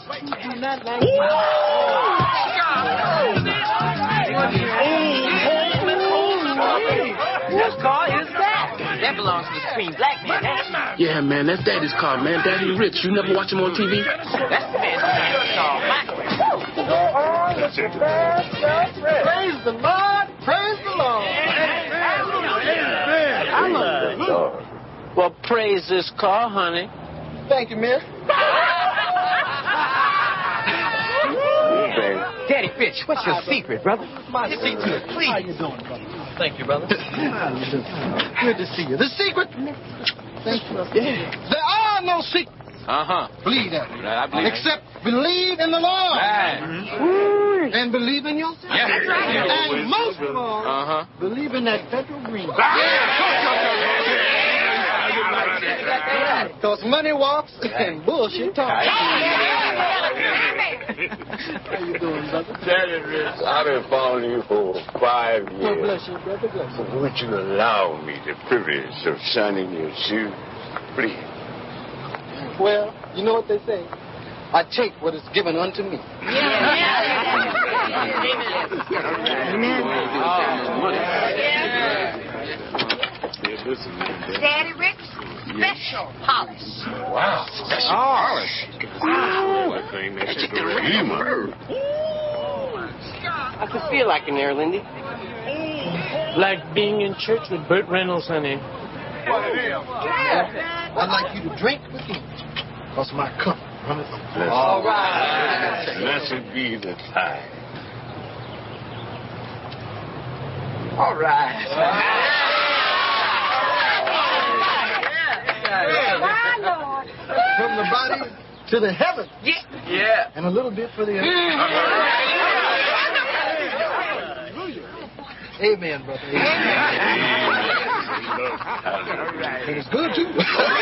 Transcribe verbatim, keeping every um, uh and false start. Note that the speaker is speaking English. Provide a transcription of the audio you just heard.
Not like What car is that? That belongs to the Supreme Black Man. That's yeah, man, that's Daddy's car, man. Daddy Rich. You never watch him on T V? That's the man's car. Praise the Lord. Praise the Lord. Well, praise this car, honey. Thank you, miss. Daddy Rich, what's your secret, brother? My secret, please. How you doing, brother? Thank you, brother. Good to see you. The secret? Thank you. Yeah. There are no secrets. Uh-huh. Believe that. Right, I believe Except believe in the Lord. Right. Mm-hmm. And believe in yourself. Yeah. That's right. Yeah. And most of all, uh-huh. believe in that federal green. Because money walks and bullshit talks. How you doing, brother? Daddy Rich, I've been following you for five years. God bless you, brother. Bless you. Would you allow me the privilege of shining your shoes, please? Well, you know what they say. I take what is given unto me. Daddy Rich, special polish. Wow, special polish. Wow. I think that's a great. I can feel like in there, Lindy. Like being in church with Burt Reynolds, honey. Yeah. I'd like you to drink with me. Because my cup runneth over. All right. Blessed be the time. All right. From the body to the heaven. Yeah. Yeah. And a little bit for the earth. Amen, brother. Amen. And it's good, too.